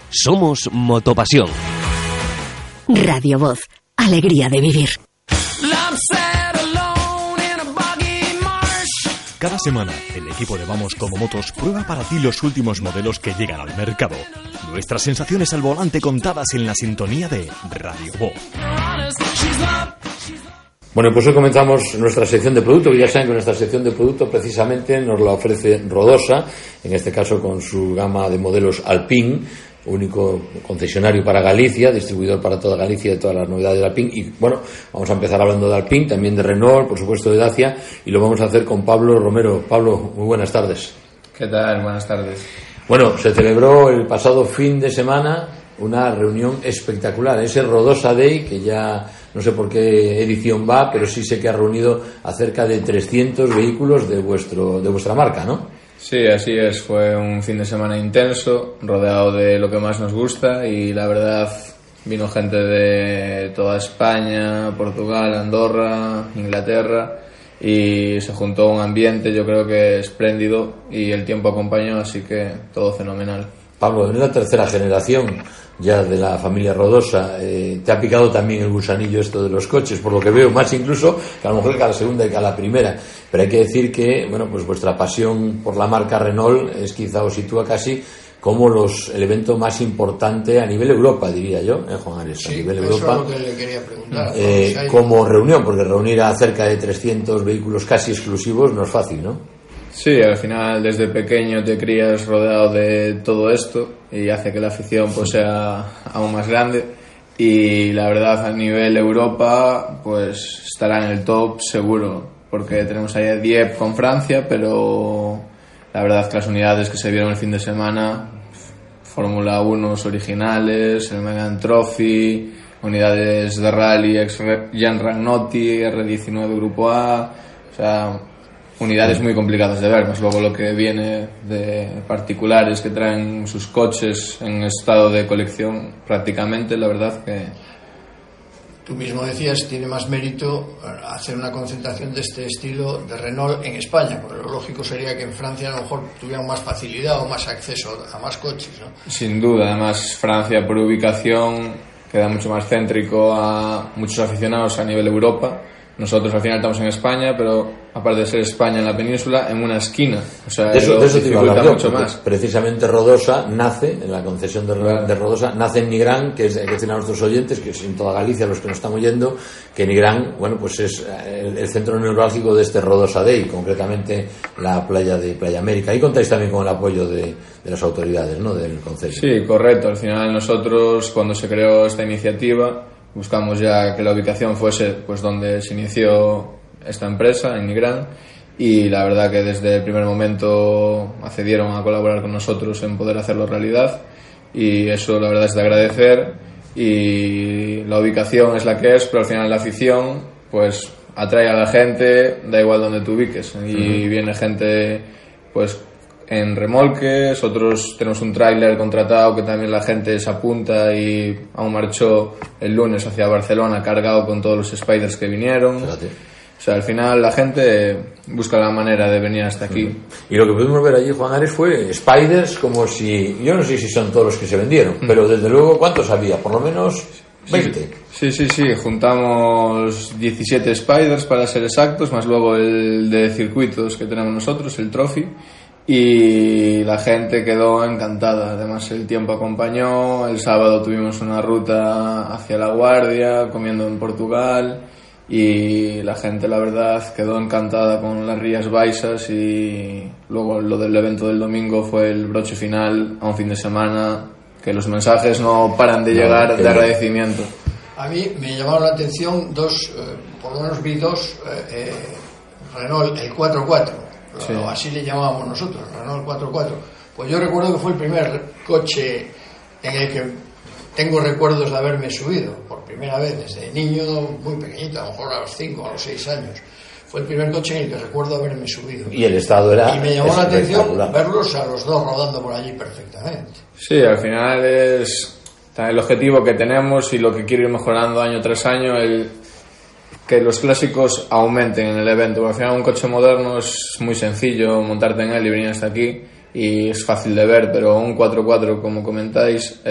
Somos Motopasión. Radio Voz, alegría de vivir. Cada semana, el equipo de Vamos Como Motos prueba para ti los últimos modelos que llegan al mercado. Nuestras sensaciones al volante contadas en la sintonía de Radio Voz. Bueno, pues hoy comenzamos nuestra sección de producto, que ya saben que nuestra sección de producto precisamente nos la ofrece Rodosa, en este caso con su gama de modelos Alpine, único concesionario para Galicia, distribuidor para toda Galicia de todas las novedades de Alpine. Y bueno, vamos a empezar hablando de Alpine, también de Renault, por supuesto de Dacia, y lo vamos a hacer con Pablo Romero. Pablo, muy buenas tardes. ¿Qué tal? Buenas tardes. Bueno, se celebró el pasado fin de semana una reunión espectacular, ese Rodosa Day, que ya no sé por qué edición va, pero sí sé que ha reunido a cerca de 300 vehículos de vuestra marca, ¿no? Sí, así es. Fue un fin de semana intenso, rodeado de lo que más nos gusta, y la verdad vino gente de toda España, Portugal, Andorra, Inglaterra, y se juntó un ambiente, yo creo que espléndido, y el tiempo acompañó, así que todo fenomenal. Pablo, eres la tercera generación ya de la familia Rodosa. Te ha picado también el gusanillo esto de los coches, por lo que veo, más incluso que a lo mejor que a la segunda y que a la primera. Pero hay que decir que, bueno, pues vuestra pasión por la marca Renault es quizá os sitúa casi como el evento más importante a nivel Europa, diría yo, Juan Ares, sí, a nivel eso Europa. Es lo que le quería preguntar. Como reunión, porque reunir a cerca de 300 vehículos casi exclusivos no es fácil, ¿no? Sí, al final desde pequeño te crías rodeado de todo esto y hace que la afición pues sea aún más grande, y la verdad a nivel Europa pues estará en el top seguro, porque tenemos ahí a Dieppe con Francia, pero la verdad que las unidades que se vieron el fin de semana, Fórmula 1 originales, el Megane Trophy, unidades de rally ex-Jean Ragnotti, R19 Grupo A, o sea, unidades muy complicadas de ver, más luego lo que viene de particulares que traen sus coches en estado de colección prácticamente, la verdad que... Tú mismo decías, tiene más mérito hacer una concentración de este estilo de Renault en España, porque lo lógico sería que en Francia a lo mejor tuvieran más facilidad o más acceso a más coches, ¿no? Sin duda, además Francia por ubicación queda mucho más céntrico a muchos aficionados a nivel Europa. Nosotros al final estamos en España, pero aparte de ser España en la península, en una esquina. O sea, de eso te iba a hablar yo, mucho más. Precisamente Rodosa nace, en la concesión de Rodosa, nace en Nigrán, que es, hay que decir a nuestros oyentes, que es en toda Galicia, los que nos están oyendo, que Nigrán, bueno, pues es el centro neurálgico de este Rodosa Day, concretamente la playa de Playa América. Ahí contáis también con el apoyo de las autoridades, ¿no?, del concejo. Sí, correcto. Al final nosotros, cuando se creó esta iniciativa, buscamos ya que la ubicación fuese pues donde se inició esta empresa, en Nigrán, y la verdad que desde el primer momento accedieron a colaborar con nosotros en poder hacerlo realidad, y eso la verdad es de agradecer. Y la ubicación es la que es, pero al final la afición pues atrae a la gente, da igual donde te ubiques, y viene gente pues en remolques, otros tenemos un tráiler contratado que también la gente se apunta, y aún marchó el lunes hacia Barcelona cargado con todos los Spiders que vinieron. Fíjate. O sea, al final la gente busca la manera de venir hasta aquí. Y lo que pudimos ver allí, Juan Ares, fue Spiders como si... Yo no sé si son todos los que se vendieron, pero desde luego, ¿cuántos había? Por lo menos 20. Sí, juntamos 17 Spiders para ser exactos, más luego el de circuitos que tenemos nosotros, el Trophy. Y la gente quedó encantada, además el tiempo acompañó. El sábado tuvimos una ruta hacia La Guardia, comiendo en Portugal, y la gente la verdad quedó encantada con las Rías Baixas. Y luego lo del evento del domingo fue el broche final a un fin de semana que los mensajes no paran de llegar de agradecimiento. A mí me llamaron la atención por lo menos vi dos Renault, el 4x4. Sí. Así le llamábamos nosotros, Renault 4x4. Pues yo recuerdo que fue el primer coche en el que tengo recuerdos de haberme subido por primera vez desde niño, muy pequeñito, a lo mejor a los 5 o a los 6 años. Fue el primer coche en el que recuerdo haberme subido. Y el estado era... Y me llamó la atención verlos a los dos rodando por allí perfectamente. Sí, al final es el objetivo que tenemos y lo que quiero ir mejorando año tras año, que los clásicos aumenten en el evento. Al final un coche moderno es muy sencillo montarte en él y venir hasta aquí, y es fácil de ver, pero un 4x4, como comentáis,